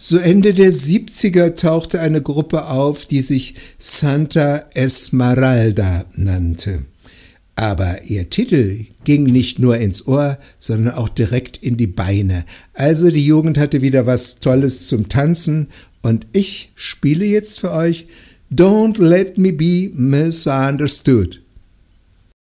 So Ende der 70er tauchte eine Gruppe auf, die sich Santa Esmeralda nannte. Aber ihr Titel ging nicht nur ins Ohr, sondern auch direkt in die Beine. Also die Jugend hatte wieder was Tolles zum Tanzen und ich spiele jetzt für euch Don't Let Me Be Misunderstood.